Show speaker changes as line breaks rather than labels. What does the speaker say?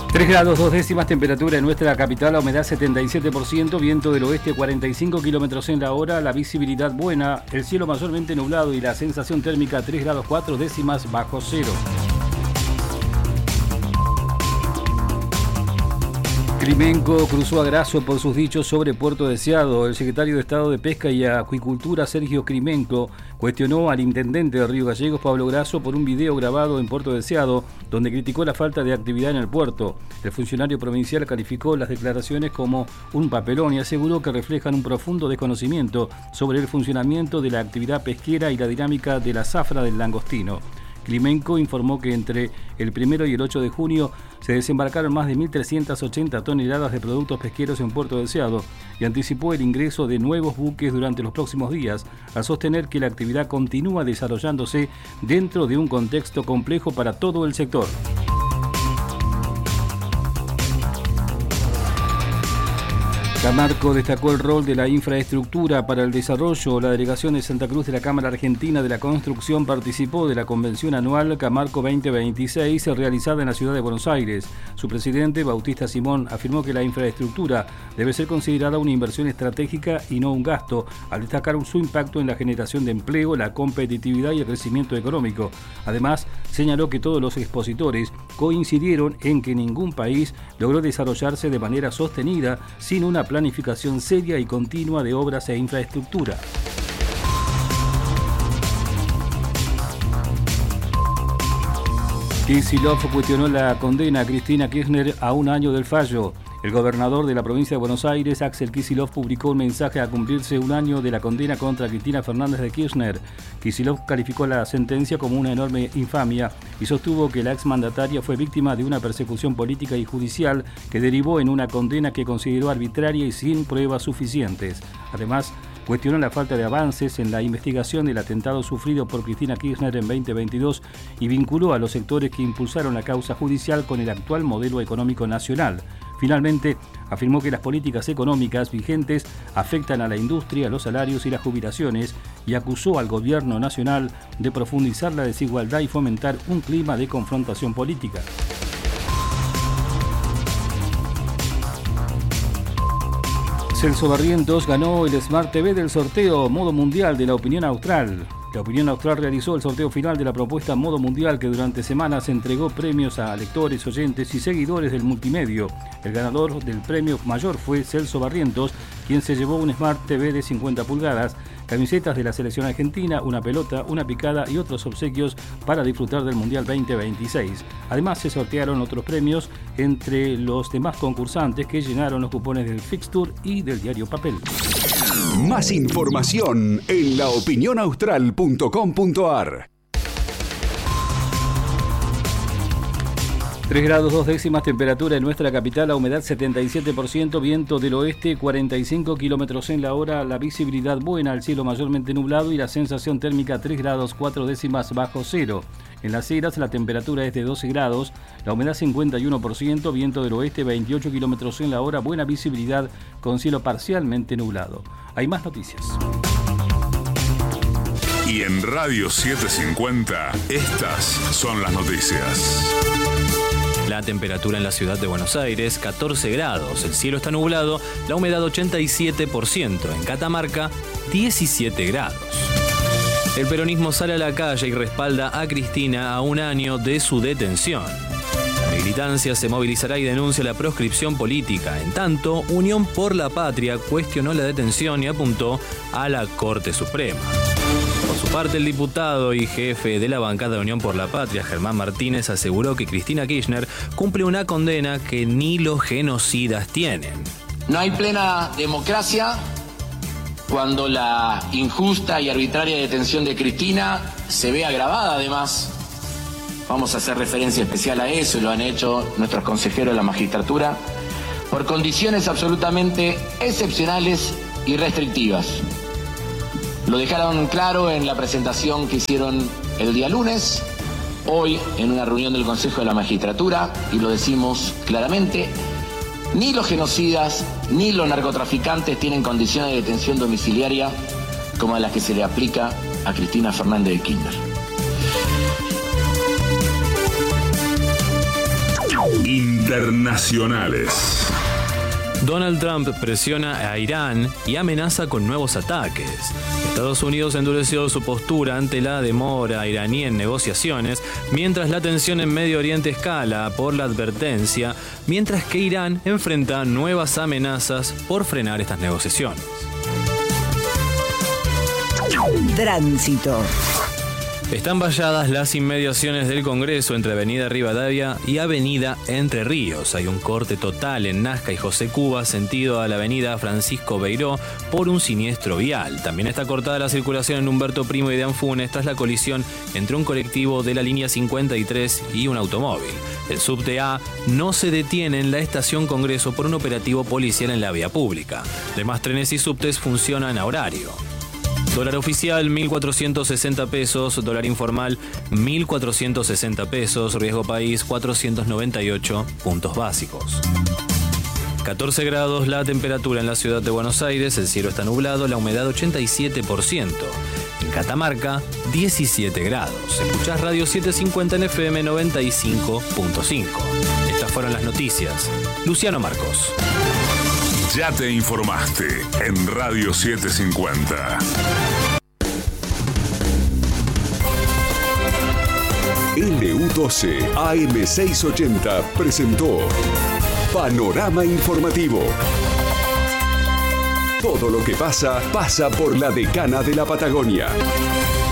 3 grados 2 décimas temperatura en nuestra capital, la humedad 77%, viento del oeste 45 kilómetros en la hora, la visibilidad buena, el cielo mayormente nublado y la sensación térmica 3 grados 4 décimas bajo cero. Climenco cruzó a Grasso por sus dichos sobre Puerto Deseado. El secretario de Estado de Pesca y Acuicultura, Sergio Climenco, cuestionó al intendente de Río Gallegos, Pablo Grasso, por un video grabado en Puerto Deseado, donde criticó la falta de actividad en el puerto. El funcionario provincial calificó las declaraciones como un papelón y aseguró que reflejan un profundo desconocimiento sobre el funcionamiento de la actividad pesquera y la dinámica de la zafra del langostino. Climenco informó que entre el 1 y el 8 de junio se desembarcaron más de 1.380 toneladas de productos pesqueros en Puerto Deseado y anticipó el ingreso de nuevos buques durante los próximos días, al sostener que la actividad continúa desarrollándose dentro de un contexto complejo para todo el sector. Camarco destacó el rol de la infraestructura para el desarrollo. La delegación de Santa Cruz de la Cámara Argentina de la Construcción participó de la convención anual Camarco 2026 realizada en la ciudad de Buenos Aires. Su presidente, Bautista Simón, afirmó que la infraestructura debe ser considerada una inversión estratégica y no un gasto, al destacar su impacto en la generación de empleo, la competitividad y el crecimiento económico. Además, señaló que todos los expositores coincidieron en que ningún país logró desarrollarse de manera sostenida sin una planificación seria y continua de obras e infraestructura. Kicillof cuestionó la condena a Cristina Kirchner a un año del fallo. El gobernador de la provincia de Buenos Aires, Axel Kicillof, publicó un mensaje a cumplirse un año de la condena contra Cristina Fernández de Kirchner. Kicillof calificó la sentencia como una enorme infamia y sostuvo que la exmandataria fue víctima de una persecución política y judicial que derivó en una condena que consideró arbitraria y sin pruebas suficientes. Además, cuestionó la falta de avances en la investigación del atentado sufrido por Cristina Kirchner en 2022 y vinculó a los sectores que impulsaron la causa judicial con el actual modelo económico nacional. Finalmente, afirmó que las políticas económicas vigentes afectan a la industria, los salarios y las jubilaciones y acusó al gobierno nacional de profundizar la desigualdad y fomentar un clima de confrontación política. Celso Barrientos ganó el Smart TV del sorteo Modo Mundial de la Opinión Austral. La Opinión Austral realizó el sorteo final de la propuesta Modo Mundial, que durante semanas entregó premios a lectores, oyentes y seguidores del multimedio. El ganador del premio mayor fue Celso Barrientos, quien se llevó un Smart TV de 50 pulgadas, camisetas de la selección argentina, una pelota, una picada y otros obsequios para disfrutar del Mundial 2026. Además, se sortearon otros premios entre los demás concursantes que llenaron los cupones del Fixture y del diario Papel.
Más información en laopinionaustral.com.ar.
3 grados 2 décimas temperatura en nuestra capital, la humedad 77%, viento del oeste 45 kilómetros en la hora, la visibilidad buena, el cielo mayormente nublado y la sensación térmica 3 grados 4 décimas bajo cero. En Las Heras la temperatura es de 12 grados, la humedad 51%, viento del oeste 28 kilómetros en la hora, buena visibilidad con cielo parcialmente nublado. Hay más noticias.
Y en Radio 750, estas son las noticias.
La temperatura en la ciudad de Buenos Aires, 14 grados. El cielo está nublado, la humedad 87%. En Catamarca, 17 grados. El peronismo sale a la calle y respalda a Cristina a un año de su detención. La militancia se movilizará y denuncia la proscripción política. En tanto, Unión por la Patria cuestionó la detención y apuntó a la Corte Suprema. Por su parte, el diputado y jefe de la bancada de Unión por la Patria, Germán Martínez, aseguró que Cristina Kirchner cumple una condena que ni los genocidas tienen.
No hay plena democracia cuando la injusta y arbitraria detención de Cristina se ve agravada, además. Vamos a hacer referencia especial a eso, y lo han hecho nuestros consejeros de la magistratura, por condiciones absolutamente excepcionales y restrictivas. Lo dejaron claro en la presentación que hicieron el día lunes, hoy en una reunión del Consejo de la Magistratura, y lo decimos claramente: ni los genocidas ni los narcotraficantes tienen condiciones de detención domiciliaria como las que se le aplica a Cristina Fernández de Kirchner.
Internacionales.
Donald Trump presiona a Irán y amenaza con nuevos ataques. Estados Unidos endureció su postura ante la demora iraní en negociaciones, mientras la tensión en Medio Oriente escala por la advertencia, mientras que Irán enfrenta nuevas amenazas por frenar estas negociaciones.
Tránsito.
Están valladas las inmediaciones del Congreso entre Avenida Rivadavia y Avenida Entre Ríos. Hay un corte total en Nazca y José Cuba, sentido a la Avenida Francisco Beiró, por un siniestro vial. También está cortada la circulación en Humberto Primo y de Anfunes tras la colisión entre un colectivo de la línea 53 y un automóvil. El subte A no se detiene en la estación Congreso por un operativo policial en la vía pública. Demás trenes y subtes funcionan a horario. Dólar oficial, 1.460 pesos. Dólar informal, 1.460 pesos. Riesgo país, 498 puntos básicos. 14 grados la temperatura en la ciudad de Buenos Aires. El cielo está nublado, la humedad 87%. En Catamarca, 17 grados. Escuchás Radio 750 en FM 95.5. Estas fueron las noticias. Luciano Marcos.
Ya te informaste en Radio 750.
LU12 AM680 presentó Panorama Informativo. Todo lo que pasa, pasa por la Decana de la Patagonia.